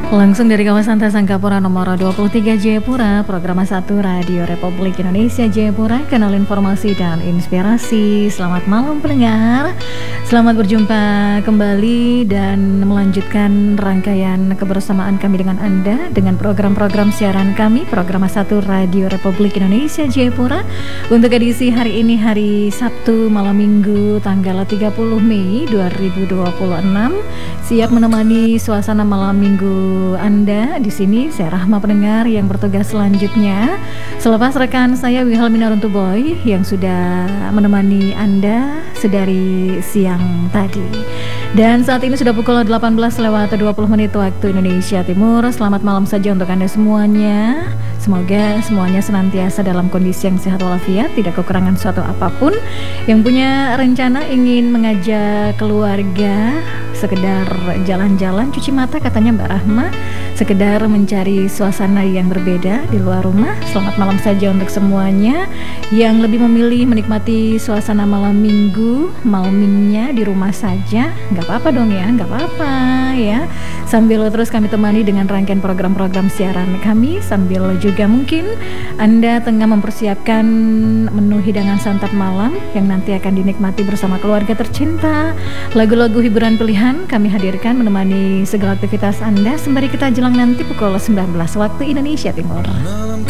Langsung dari kawasan Tasangkapura nomor 23 Jayapura, program 1 Radio Republik Indonesia Jayapura, kanal informasi dan inspirasi. Selamat malam pendengar. Selamat berjumpa kembali dan melanjutkan rangkaian kebersamaan kami dengan Anda dengan program-program siaran kami, program 1 Radio Republik Indonesia Jayapura. Untuk edisi hari ini, hari Sabtu malam Minggu tanggal 30 Mei 2026, siap menemani suasana malam Minggu Anda di sini. Saya Rahma pendengar yang bertugas selanjutnya. Selepas rekan saya Wilhelmina Runtuboy yang sudah menemani Anda sedari siang tadi. Dan saat ini sudah pukul 18:20 waktu Indonesia Timur. Selamat malam saja untuk Anda semuanya. Semoga semuanya senantiasa dalam kondisi yang sehat walafiat, tidak kekurangan suatu apapun. Yang punya rencana ingin mengajak keluarga sekedar jalan-jalan, cuci mata katanya Mbak Rahma, sekedar mencari suasana yang berbeda di luar rumah. Selamat malam saja untuk semuanya. Yang lebih memilih menikmati suasana malam minggu, malmingnya di rumah saja, nggak apa-apa dong ya, nggak apa-apa ya. Sambil terus kami temani dengan rangkaian program-program siaran kami, sambil juga mungkin Anda tengah mempersiapkan menu hidangan santap malam yang nanti akan dinikmati bersama keluarga tercinta. Lagu-lagu hiburan pilihan kami hadirkan menemani segala aktivitas Anda sembari kita jelang nanti pukul 19 waktu Indonesia Timur.